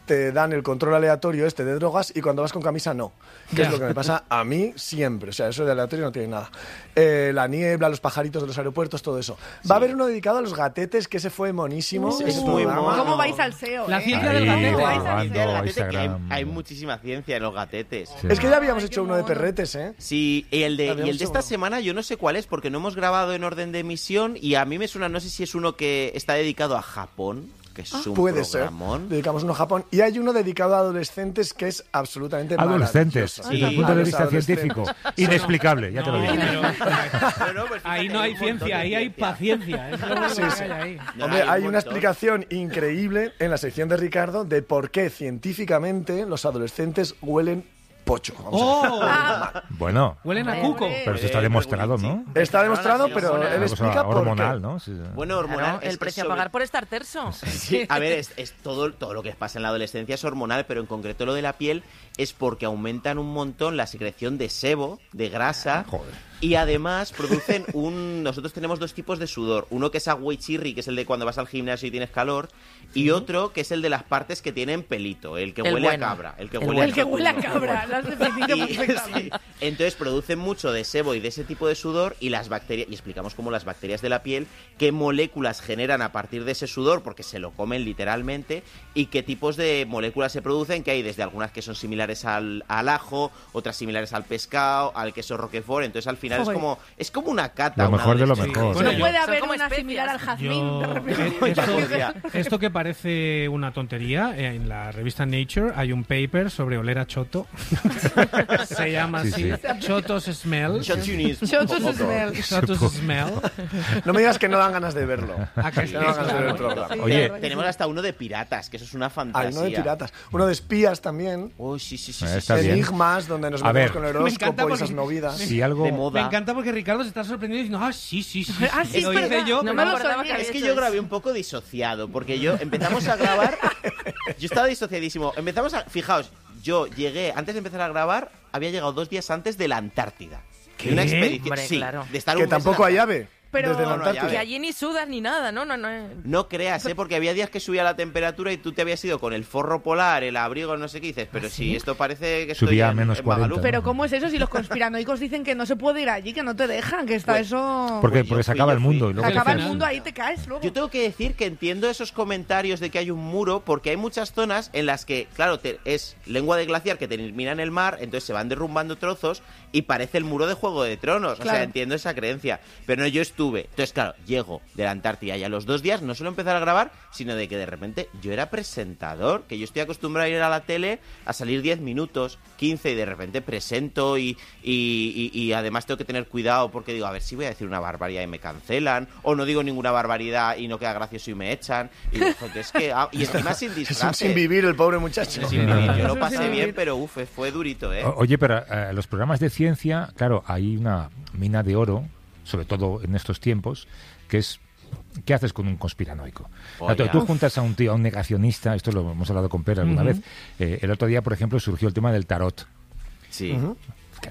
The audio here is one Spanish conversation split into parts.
te dan el control aleatorio de drogas y cuando vas con camisa no. Que es lo que me pasa a mí siempre. O sea, eso de aleatorio no tiene nada. La niebla, los pajaritos de los aeropuertos, todo eso. Va a haber uno dedicado a los gatetes, que ese fue monísimo. Es muy mono. ¿Cómo vais al SEO? La ciencia del gatete. Hay muchísima ciencia en los gatetes. Sí. Es que ya habíamos hecho uno de perretes, ¿eh? Sí, y el de esta semana yo no sé cuál es, porque no hemos grabado en orden de emisión y a mí me suena, no sé si es uno que está dedicado a Japón. Que es un puede programón. Ser. Dedicamos uno a Japón. Y hay uno dedicado a adolescentes que es absolutamente adolescentes, maravilloso. desde el punto de vista científico. Inexplicable, ya te lo digo. Pues ahí no hay ciencia, ahí hay paciencia. Es lo sí. que hay ahí. Hombre, hay una explicación increíble en la sección de Ricardo de por qué científicamente los adolescentes huelen pocho. Bueno. Huelen a cuco. Pero eso está demostrado, ¿no? Está demostrado, pero él explica por hormonal, qué. ¿no? Sí. Bueno, hormonal. Claro, el precio a pagar por estar terso. Sí, a ver, es todo lo que pasa en la adolescencia es hormonal, pero en concreto lo de la piel es porque aumentan un montón la secreción de sebo, de grasa. Joder. Y además producen nosotros tenemos dos tipos de sudor. Uno que es agua y chirri, que es el de cuando vas al gimnasio y tienes calor. Y otro que es el de las partes que tienen pelito, el que huele a cabra. El que huele a cabra, lo has definido perfectamente. Sí. Entonces producen mucho de sebo y de ese tipo de sudor y las bacterias, y explicamos cómo las bacterias de la piel, qué moléculas generan a partir de ese sudor, porque se lo comen literalmente, y qué tipos de moléculas se producen, que hay desde algunas que son similares al ajo, otras similares al pescado, al queso roquefort. Entonces al final es como una cata. Lo mejor de lo mejor. Bueno, no puede haber una similar al jazmín. Esto que parece una tontería, en la revista Nature hay un paper sobre oler a choto. Se llama así, Chotos Smell. Chotos Smell. No me digas que no dan ganas de verlo. No dan ganas de ver el programa. Oye, tenemos hasta uno de piratas, que eso es una fantasía. Hay uno de piratas. Uno de espías también. Uy, sí. Enigmas, donde nos metemos con el horóscopo y esas movidas. Si algo... de moda. Me encanta porque Ricardo se está sorprendiendo diciendo, sí. Lo hice yo. No me lo acordaba. Es que yo grabé un poco disociado, porque empezamos a grabar, yo estaba disociadísimo. Fijaos, yo llegué, antes de empezar a grabar, había llegado 2 días antes de la Antártida. ¿Qué? De una expedición, Hombre, sí, claro. de estar Que un mes tampoco en la- hay ave. Pero Desde la Antártida. que allí ni sudas ni nada, ¿no? No creas, porque había días que subía la temperatura y tú te habías ido con el forro polar, el abrigo, no sé qué dices, pero sí, esto parece que Subía estoy a menos en 40. Magaluf. Pero ¿cómo es eso si los conspiranoicos dicen que no se puede ir allí, que no te dejan, que está Pues, eso... Porque yo se fui, acaba yo el mundo. fui. Y luego Se acaba el dices, mundo, ahí te caes luego. Yo tengo que decir que entiendo esos comentarios de que hay un muro, porque hay muchas zonas en las que, claro, es lengua de glaciar que termina en el mar, entonces se van derrumbando trozos y parece el muro de Juego de Tronos. Claro. O sea, entiendo esa creencia. Pero no, yo estuve. Entonces, claro, llego de la Antártida y a los 2 días no solo empezar a grabar, sino de que de repente yo era presentador, que yo estoy acostumbrado a ir a la tele a salir 10 minutos, 15 y de repente presento y además tengo que tener cuidado porque digo, a ver si voy a decir una barbaridad y me cancelan, o no digo ninguna barbaridad y no queda gracioso y me echan. Y digo, joder, es que... y encima sin disfraz. Es un sin vivir el pobre muchacho. Sin vivir. Yo lo pasé bien, pero fue durito, ¿eh? Oye, pero los programas de ciencia, claro, hay una mina de oro, sobre todo en estos tiempos, que es... ¿Qué haces con un conspiranoico? Tú juntas a un tío, a un negacionista, esto lo hemos hablado con Pere alguna vez. El otro día, por ejemplo, surgió el tema del tarot. Sí. Que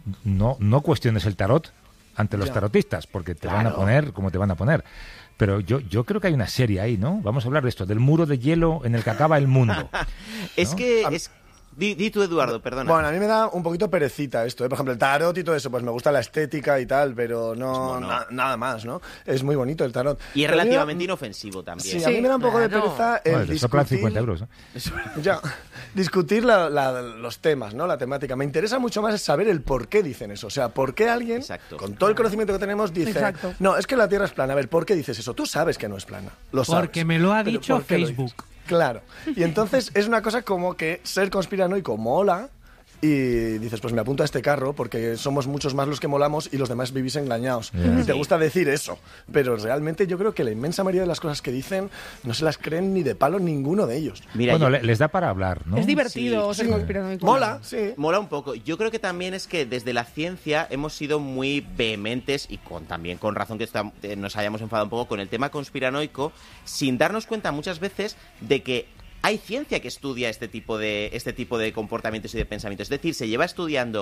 no cuestiones el tarot ante los tarotistas, porque te van a poner como te van a poner. Pero yo creo que hay una serie ahí, ¿no? Vamos a hablar de esto, del muro de hielo en el que acaba el mundo. Es que... Di tú, Eduardo, perdona. Bueno, a mí me da un poquito perecita esto, ¿eh? Por ejemplo, el tarot y todo eso, pues me gusta la estética y tal, pero no nada más, ¿no? Es muy bonito el tarot. Y es relativamente inofensivo también. Sí, a mí me da un poco de pereza el Te soplan discutir... 50 euros, ¿no? Ya, discutir los temas, ¿no? La temática. Me interesa mucho más saber el por qué dicen eso. O sea, por qué alguien, Exacto. con todo el conocimiento que tenemos, dice... Exacto. No, es que la Tierra es plana. A ver, ¿por qué dices eso? Tú sabes que no es plana. Lo sabes. Porque me lo ha Pero dicho ¿por qué lo dices? Facebook. Claro. Y entonces es una cosa como que ser conspiranoico mola y dices, pues me apunto a este carro porque somos muchos más los que molamos y los demás vivís engañados. Yeah. Y te gusta decir eso. Pero realmente yo creo que la inmensa mayoría de las cosas que dicen no se las creen ni de palo ninguno de ellos. Mira, Bueno, les da para hablar, ¿no? Es divertido ser conspiranoico. Mola, sí. mola un poco. Yo creo que también es que desde la ciencia hemos sido muy vehementes y también con razón que nos hayamos enfadado un poco con el tema conspiranoico, sin darnos cuenta muchas veces de que hay ciencia que estudia este tipo de comportamientos y de pensamientos. Es decir, se lleva estudiando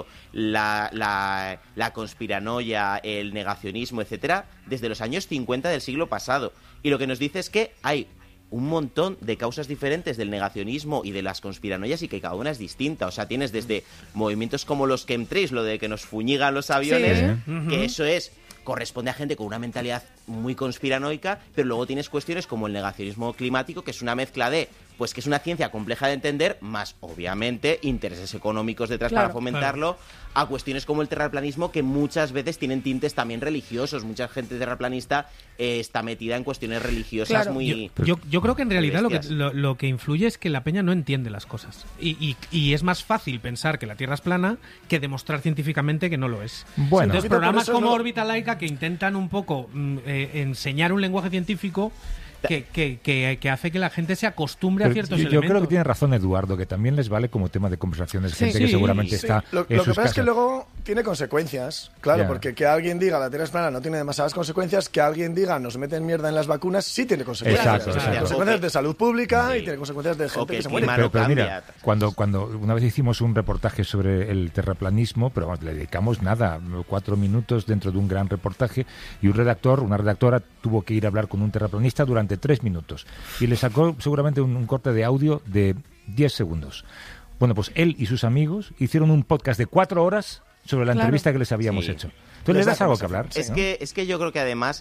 la conspiranoia, el negacionismo, etcétera, desde los años 50 del siglo pasado. Y lo que nos dice es que hay un montón de causas diferentes del negacionismo y de las conspiranoias y que cada una es distinta. O sea, tienes desde movimientos como los chemtrails, lo de que nos fuñigan los aviones, que eso corresponde a gente con una mentalidad muy conspiranoica, pero luego tienes cuestiones como el negacionismo climático, que es una mezcla de, pues que es una ciencia compleja de entender, más obviamente intereses económicos detrás para fomentarlo, a cuestiones como el terraplanismo, que muchas veces tienen tintes también religiosos. Mucha gente terraplanista está metida en cuestiones religiosas muy... Yo creo que en realidad lo que influye es que la peña no entiende las cosas. Y es más fácil pensar que la Tierra es plana que demostrar científicamente que no lo es. Bueno. Entonces, programas como Órbita Laica que intentan un poco enseñar un lenguaje científico que hace que la gente se acostumbre a ciertos elementos. Yo creo que tiene razón Eduardo, que también les vale como tema de conversaciones. Gente que seguramente está Lo que pasa es que luego tiene consecuencias, claro, porque que alguien diga la Tierra es plana no tiene demasiadas consecuencias, que alguien diga nos meten mierda en las vacunas sí tiene consecuencias. Tiene consecuencias de salud pública y tiene consecuencias de gente que se muere. Pero mira, cuando una vez hicimos un reportaje sobre el terraplanismo, pero vamos, le dedicamos 4 minutos dentro de un gran reportaje, y una redactora tuvo que ir a hablar con un terraplanista durante 3 minutos y le sacó seguramente un corte de audio de 10 segundos. Bueno, pues él y sus amigos hicieron un podcast de 4 horas sobre la entrevista que les habíamos hecho. Entonces les das algo que hablar. Es que yo creo que además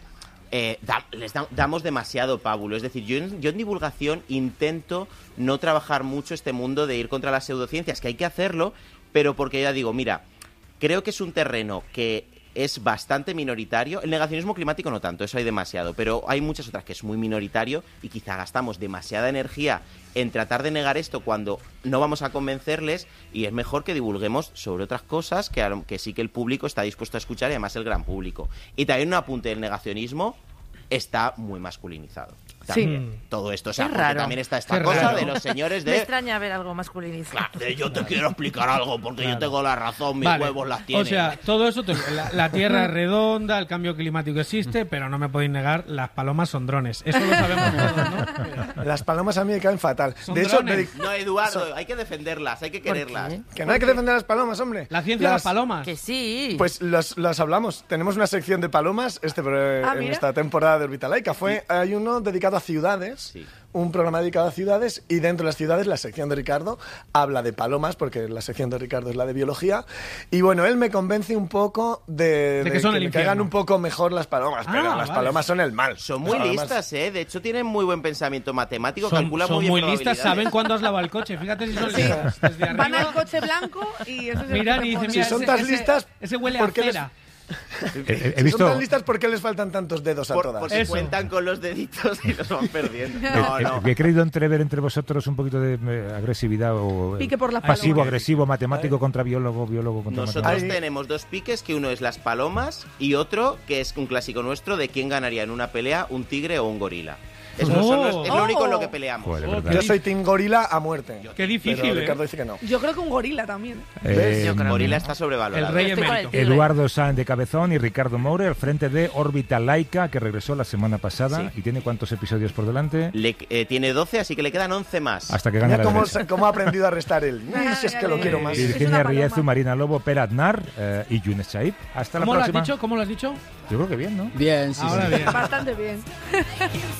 les damos demasiado pábulo. Es decir, yo en divulgación intento no trabajar mucho este mundo de ir contra las pseudociencias, que hay que hacerlo, pero porque ya digo, mira, creo que es un terreno que es bastante minoritario. El negacionismo climático no tanto, eso hay demasiado, pero hay muchas otras que es muy minoritario y quizá gastamos demasiada energía en tratar de negar esto cuando no vamos a convencerles, y es mejor que divulguemos sobre otras cosas que sí que el público está dispuesto a escuchar, y además el gran público. Y también un apunte del negacionismo, está muy masculinizado. También, todo esto, o sea, porque también está esta cosa de los señores de... Me extraña ver algo masculinizado. Claro, yo te quiero explicar algo porque yo tengo la razón, mis huevos las tienen. O sea, todo eso, la Tierra es redonda, el cambio climático existe, pero no me podéis negar, las palomas son drones. Eso lo sabemos todos, ¿no? Las palomas a mí me caen fatal. Son De hecho, no, Eduardo, hay que defenderlas, hay que quererlas. Que no hay que defender a las palomas, hombre. La ciencia de las palomas. Que sí. Pues las hablamos. Tenemos una sección de palomas en esta temporada de Órbita Laica. Hay uno dedicado a ciudades. Sí. Un programa dedicado a ciudades, y dentro de las ciudades la sección de Ricardo habla de palomas, porque la sección de Ricardo es la de biología, y bueno, él me convence un poco de que me caigan un poco mejor las palomas, pero las palomas son el mal. Son muy listas, de hecho tienen muy buen pensamiento matemático, calculan muy bien. Son muy listas, saben cuándo has lavado el coche, fíjate si son listas. Desde arriba, van al coche blanco y eso miran y dicen, si son tan listas, ese huele a cera. He visto... Son tan listas, ¿por qué les faltan tantos dedos a todas? Porque cuentan con los deditos y los van perdiendo. He creído entrever entre vosotros un poquito de agresividad o pique por las pasivo, agresivo, matemático contra biólogo contra Nosotros matemático. tenemos 2 piques, que uno es las palomas y otro que es un clásico nuestro de quién ganaría en una pelea, un tigre o un gorila. Es lo único en lo que peleamos. Joder, yo soy team gorila a muerte. Qué difícil, pero Ricardo dice que no. Yo creo que un gorila también. Yo creo que gorila está sobrevalorado. El rey emérito. Eduardo Sáenz de Cabezón y Ricardo Moure al frente de Órbita Laica, que regresó la semana pasada. ¿Y tiene cuántos episodios por delante? Tiene 12, así que le quedan 11 más. Hasta que gane la cómo ha aprendido a restar él. Si es que lo quiero más. Virginia Riezu, Marina Lobo, Per Aznar y Younes Chaib. Hasta la próxima. ¿Cómo lo has dicho? Yo creo que bien, ¿no? Bien, sí. Ahora bien. Bastante bien.